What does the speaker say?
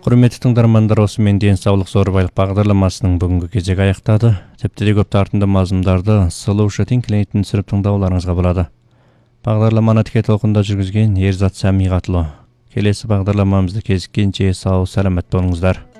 Құрметті тыңдармандар, осымен денсаулық зор байлық бағдарламасының бүгінгі кезегі аяқтады. Тіпті де көп тартымды мазмұндарды Solution клиентін түсіріп тыңдауларыңызға болады. Бағдарламаны тіке толқында жүргізген Ерзат Сәмиғатұлы. Келесі бағдарламамызды кезіккенше сау, сәлемет болыңыздар.